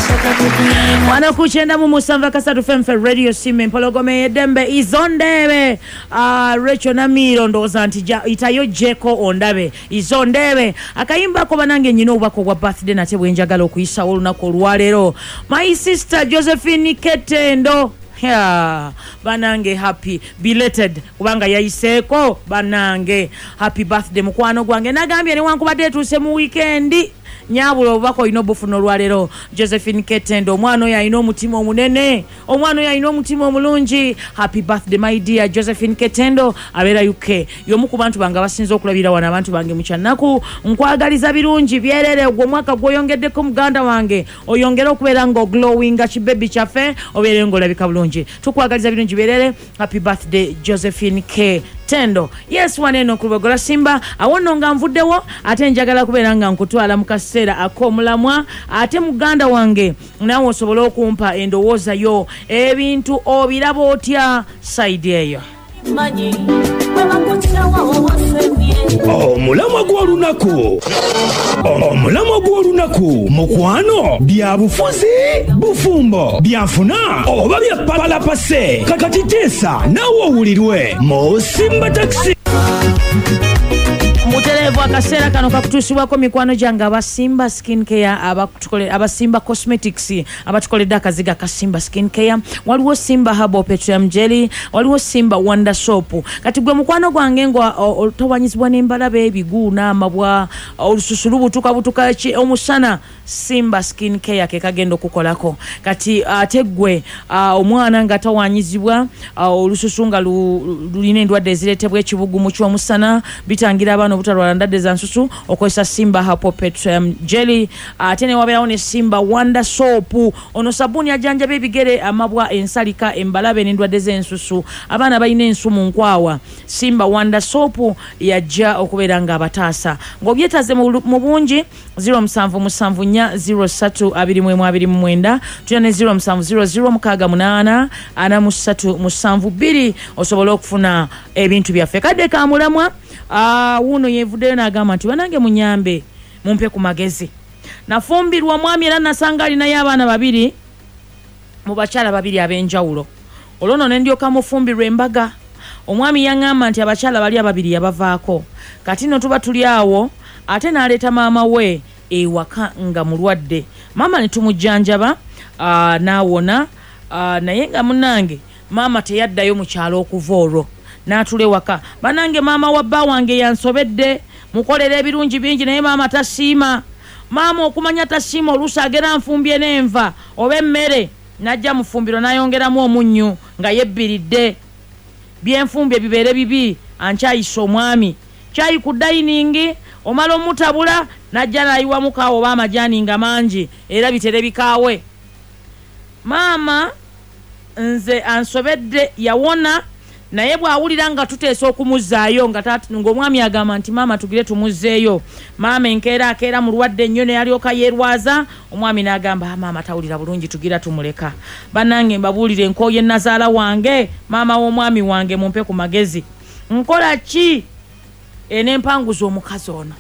Wana kuchenda mu Musamba Kasatu Femfe Radio Sime Mpologome Yedembe Izondebe Recho Namiro ndoza ntija itayo Jeko ondabe Izondebe akayimba ko banange nyino ubako kwa birthday nate bwenjagala okuyisa olunaku olwalero. My sister Josephine Ketendo banange happy belated kubanga yayiseko banange happy birthday mukwano gwange nagambye ne wankubadde tuse mu weekend nyabulo bako ino bufuno lwalero. Josephine Ketendo omwana oyo ayina omutima omunene, omwana oyo ayina omutima omulungi. Happy birthday my dear Josephine Ketendo abera UK yomu ku bantu banga basinze okulabira wana abantu bange mu kyanaku nkwagaliza birungi byerere ogwo mwaka gwoyongeddeko muganda wange oyongera okubeera ngo glowing chibebi chafe obere ngo labika bulungi tukwagaliza birungi byerere. Happy birthday Josephine Ketendo. Yes waneno kulogola Simba awono nga nvuddewo ate njagala kubeera nga nkutwala mukasera akomulamwa ate muganda wange nawe osobola okumpa endowooza yo ebintu obirabo otya side eyo. Omulamwa gw'olunaku mukwano byabufuzi bufumbo byafuna oba byapalapase kakati teesa nawe owulirwe mu Simba Taxi. Mutelevu akaseera kano kakutuusibwako mikwano gyange abasimba skin care abasimba cosmetics abatukoledde akaziga ka Simba skin care. Waliwo Simba herbal petroleum jelly, waliwo Simba wonder soap. Kati gwe mukwano gwange ngo towanyizibwa n'embalabe ebiguuna amabwa olususulu butuka omusana Simba skin care ke kagenda okukolako. Kati ate gwe omwana nga tawanyizibwa olususu nga lulina endwadde ezireetebwa ekibugumu ky'omusana bitangira abana obutalwala ndadde za nsusu okozesa Simba herbal petroleum jelly. Ate ne wabeerawo ne Simba wonder soap. Ono sabuni ajanjaba ebigere amabwa ensalika embalabe n'endwadde z'ensusu abaana balina ensumu nkwawa. Simba wonder soap yajja okubeera nga abataasa ng'obyetaze mu bungi 0774032229 tuyana 0700684372 osobola okufuna ebintu byaffe. Kadde ka mulamwa wuno yevuddeyo n'agamba nti banange munyambe mumpe ku magezi. Nafumbirwa mwami era nasanga alinayo abaana babiri mu bakyala babiri ab'enjawulo. Olwono ne ndyoka mufumbirwa embaga. Omwami yaŋŋamba nti abakyala bali ababiri yabavaako. Kati no tuba tuli awo ate n'aleeta maama we ewaka nga mulwadde. Maama ne tumujjanjaba n'awona naye nga munnange maama teyaddayo mu kyalo okuva olwo. N'atule waka. Banange maama wa bba wange yansobedde mukolera ebirungi bingi naye maama tasiima. Maama okumanya tasiima oluusi agera nfumbye n'enva oba emmere najja mufumbiro n'ayongeramu omunnyu nga yebbiridde. Byenfumbye bibeere bibi ankyayisa omwami. Kyayi ku dayiningi omala omutabula najja n'ayiwamu kaawo oba amajaani nga mangi era bitere bikaawe. Maama nze ansobedde yawona naye bwawulira nga tuteesa okumuzaayo ng'omwami agamba nti maama tugire tumuzzeeyo. Maama enkeera akeera mulwadde nnyo ne yalyoka yeerwaza. Omwami n'agamba maama tawulira bulungi tugira tumuleka. Bannange mbabuulire nkooye nazaala wange maama w'omwami wange mumpe ku magezi. Nkola ki enempanguza omukazi ono?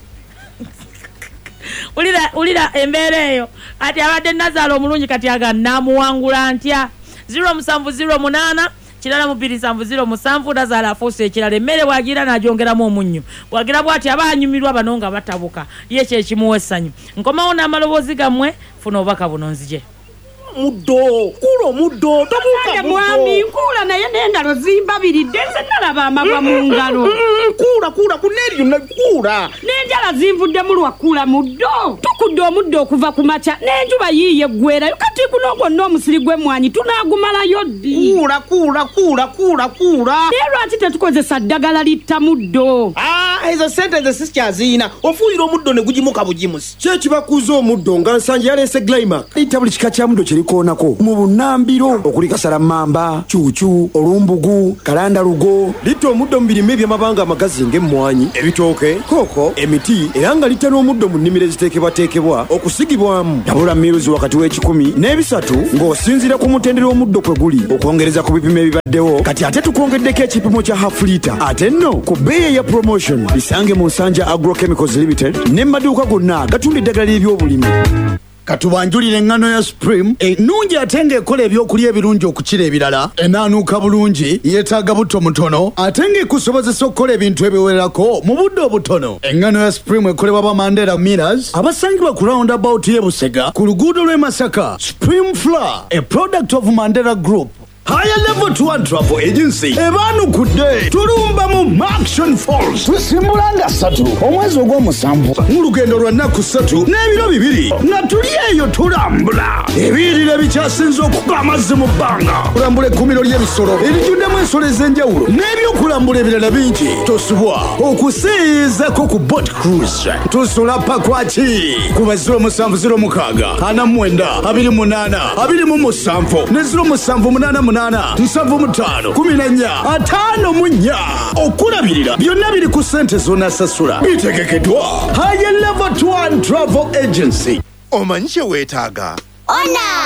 Ulira embeera eyo ati abadde nazaala omulungi kati aga namuwangula ntya. 0708 kirala mu 2707 nazaala afuuse ekirala emmere bwagira n'agyongeramu omunnyo bwagira bwati abanyumirwa bano nga batabuka ye kyekimuwa essanyu. Nkomawo n'amaloboozi gammwe funa obubaka buno nzije. Muddo kulo muddo tobuka mwami nkula naye n'endalo zimbabiridde nze nalaba amabwa mu ngalo. Kula kuneri nakula n'enjala zimvudde mu lwakula muddo tukudde omuddo okuva ku makya n'enjuba yiiye eggwerayo kati guno gwonna omusiri gw'emmwanyi tunaagumalayo ddi. Kula naye lwaki tetukozesa ddagala litta muddo? Ezo sente nze sikyaziyina ofuuyira omuddo ne gugimuka bugimusi. Kyekibakuza omuddo nga nsanje yaleese Glymax litta buli kika kya muddo kirikoonako mu bunnambiro okuli kasalamamba, cuucu, olumbugu, kalandalugo. Litta omuddo mu birime eby'amabanga amagazi ng'emmwanyi, ebitooke, kooko, emiti era nga litta n'omuddo mu nnimiro eziteekebwateekebwa okusigibwamu. Tabula miruzi wakati w'ekikumi n'ebisatu ng'osinziira ku mutendera omuddo kwe guli okwongereza ku bipimo ebibaddewo. Kati ate tukwongeddeko ekipimo kya half litre ate nno ku bbeeyi ya promotion. Bisange mu Nsanja Agrochemicals Limited ne maduuka gonna gatunda eddagala ly'ebyobulimi. katubanjulire eŋŋano ya Supreme ennungi ate ng'ekola ebyokulya ebirungi okukira ebirala, enaanuuka bulungi, yeetaaga butto mutono ate ng'ekusobozesa okukola ebintu ebiwererako mu budde obutono. Eŋŋano ya Supreme ekolebwa ba Mandela Millers abasangibwa ku roundabout y'e Busega ku luguudo lw'e Masaka. Supreme Flour, a product of Mandela Group. Higher Level 1 Travel Agency ebaanukudde tulumba mu Action Falls tusimbulanga 3 omwezi ogw'omusanvu mu lugendo lwa nnaku 3 n'ebiro 2 nga tuli eyo tulambula ebiyirira bikyasinze okuba amazzi mu bbanga, kulambula ekkuumiro ly'ebisolo erijjuddemu ensolo ez'enjawulo n'ebyokulambula ebirala bingi. Tosubwa okusiizako ku boat cruise. Tusula pakwaki ku ba 0706 49 28 27 ne 0788 75 14 okulabirira byonna biri ku ssente z'onasasula. Bitegekeddwa Higher Level 1 Travel Agency. Omanyi kye weetaaga?